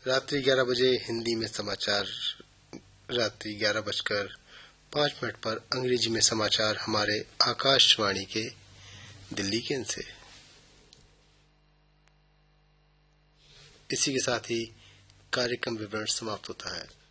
रात्रि 11 बजे हिंदी में समाचार, रात्रि 11:05 पर अंग्रेजी में समाचार हमारे आकाशवाणी के दिल्ली केंद्र से। इसी के साथ ही कार्यक्रम विवरण समाप्त होता है।